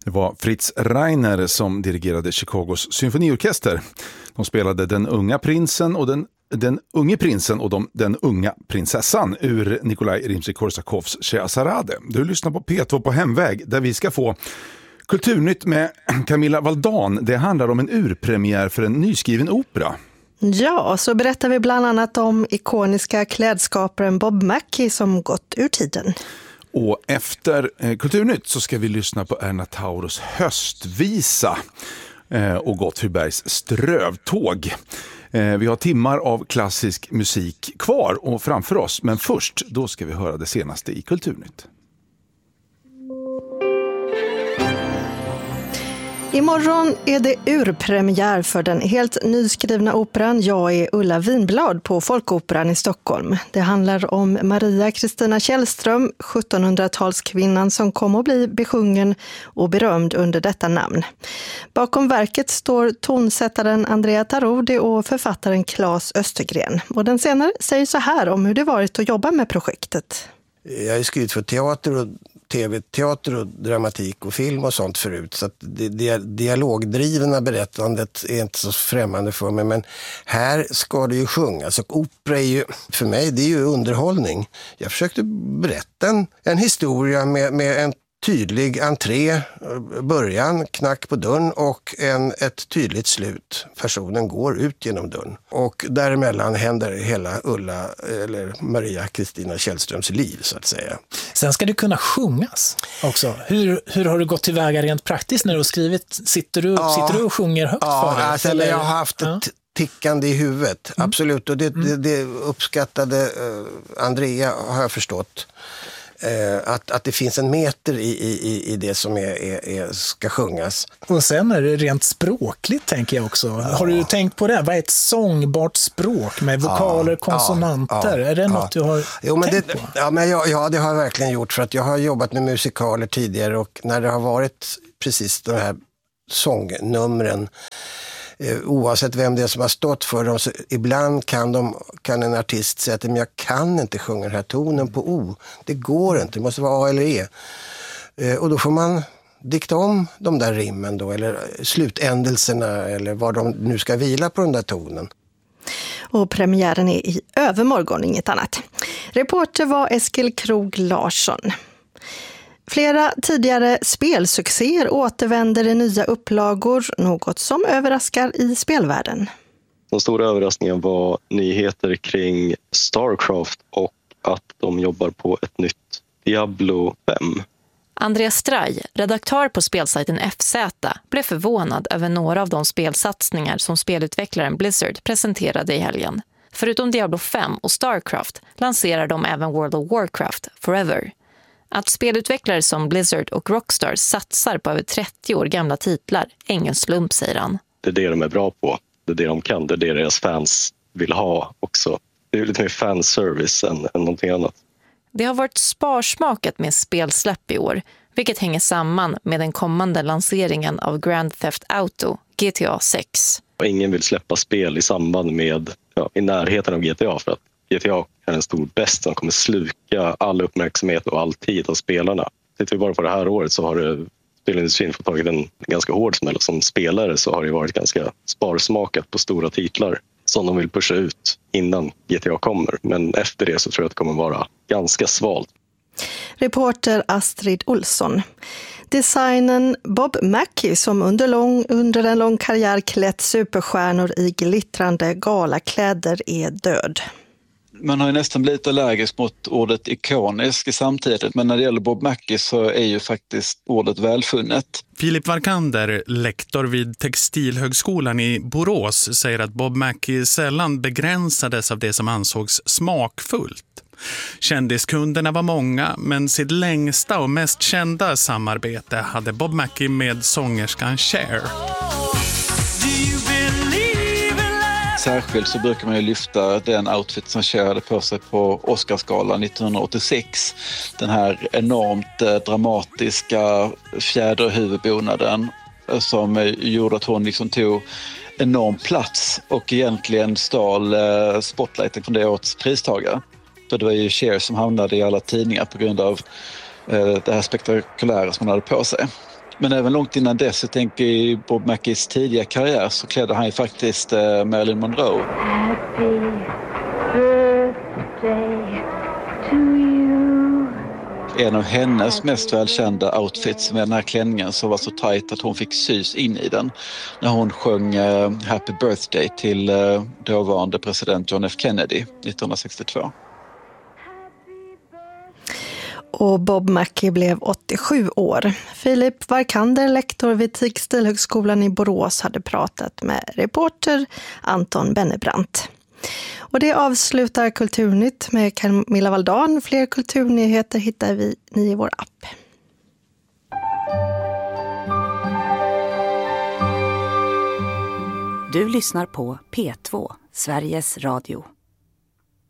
Det var Fritz Reiner som dirigerade Chicagos symfoniorkester. De spelade Den unga prinsen och den unge prinsen och den unga prinsessan ur Nikolaj Rimsky-Korsakovs Scheherazade. Du lyssnar på P2 på hemväg där vi ska få Kulturnytt med Camilla Valdan. Det handlar om en urpremiär för en nyskriven opera. Ja, så berättar vi bland annat om ikoniska klädskaparen Bob Mackie som gått ur tiden. Och efter Kulturnytt så ska vi lyssna på Erna Tauros höstvisa och Gottfribergs strövtåg. Vi har timmar av klassisk musik kvar och framför oss, men först då ska vi höra det senaste i Kulturnytt. Imorgon är det urpremiär för den helt nyskrivna operan Jag är Ulla Vinblad på Folkoperan i Stockholm. Det handlar om Maria Kristina Källström, 1700-talskvinnan som kom att bli besjungen och berömd under detta namn. Bakom verket står tonsättaren Andrea Tarodi och författaren Claes Östergren. Och den senare säger så här om hur det varit att jobba med projektet. Jag har skrivit för teater och tv-teater och dramatik och film och sånt förut. Så att det dialogdrivna berättandet är inte så främmande för mig. Men här ska det ju sjungas. Och opera är ju, för mig, det är ju underhållning. Jag försökte berätta en historia med en tydlig entré, början, knack på dörren och ett tydligt slut. Personen går ut genom dörren. Och däremellan händer hela Ulla eller Maria Kristina Källströms liv så att säga. Sen ska det kunna sjungas också. Hur har du gått tillväga rent praktiskt när du har skrivit? Sitter du och sjunger högt för dig? Alltså, jag har haft ett tickande i huvudet. Absolut. Och det uppskattade Andrea har jag förstått. Att det finns en meter i det som ska sjungas. Och sen är det rent språkligt tänker jag också. Har du tänkt på det? Vad är ett sångbart språk med vokaler, konsonanter? Är det något du har tänkt på? Ja, det har jag verkligen gjort för att jag har jobbat med musikaler tidigare och när det har varit precis de här sångnumren oavsett vem det är som har stått för dem så ibland kan en artist säga att jag kan inte sjunga den här tonen på O. Det går inte, det måste vara A eller E. Och då får man dikta om de där rimmen då, eller slutändelserna eller vad de nu ska vila på den där tonen. Och premiären är i övermorgon, inget annat. Reporter var Eskil Krog Larsson. Flera tidigare spelsuccéer återvänder i nya upplagor, något som överraskar i spelvärlden. Den stora överraskningen var nyheter kring Starcraft och att de jobbar på ett nytt Diablo 5. Andreas Straj, redaktör på spelsajten FZ, blev förvånad över några av de spelsatsningar som spelutvecklaren Blizzard presenterade i helgen. Förutom Diablo 5 och Starcraft lanserar de även World of Warcraft Forever. Att spelutvecklare som Blizzard och Rockstar satsar på över 30 år gamla titlar är ingen slump, säger han. Det är det de är bra på. Det är det de kan. Det är det deras fans vill ha också. Det är lite mer fanservice än någonting annat. Det har varit sparsmakat med spelsläpp i år, vilket hänger samman med den kommande lanseringen av Grand Theft Auto, GTA 6. Ingen vill släppa spel i samband med, i närheten av GTA för att GTA är en stor bäst som kommer sluka all uppmärksamhet och all tid av spelarna. Tittar vi bara på det här året så har spelindustrin fått tagit en ganska hård smäll. Som spelare så har det varit ganska sparsmakat på stora titlar som de vill pusha ut innan GTA kommer. Men efter det så tror jag att det kommer vara ganska svalt. Reporter Astrid Olsson. Designen Bob Mackie som under en lång karriär klätt superstjärnor i glittrande galakläder är död. Man har ju nästan blivit allergisk mot ordet ikonisk i samtidigt, men när det gäller Bob Mackie så är ju faktiskt ordet välfunnet. Filip Varkander, lektor vid Textilhögskolan i Borås, säger att Bob Mackie sällan begränsades av det som ansågs smakfullt. Kändiskunderna var många, men sitt längsta och mest kända samarbete hade Bob Mackie med sångerskan Cher. Särskilt så brukar man ju lyfta den outfit som Cher hade på sig på Oscarsgalan 1986. Den här enormt dramatiska fjäderhuvudbonaden som gjorde att hon liksom tog enorm plats och egentligen stal spotlighten från det årets pristagare. Så det var ju Cher som hamnade i alla tidningar på grund av det här spektakulära som hon hade på sig. Men även långt innan dess, jag tänker i Bob Mackies tidiga karriär, så klädde han ju faktiskt Marilyn Monroe. Happy birthday to you. En av hennes mest välkända outfits med den här klänningen som var så tajt att hon fick sys in i den när hon sjöng Happy Birthday till dåvarande president John F. Kennedy 1962. Och Bob Mackie blev 87 år. Filip Varkander, lektor vid Textilhögskolan i Borås, hade pratat med reporter Anton Bennebrant. Och det avslutar Kulturnytt med Camilla Valdan. Fler kulturnyheter hittar ni i vår app. Du lyssnar på P2, Sveriges Radio.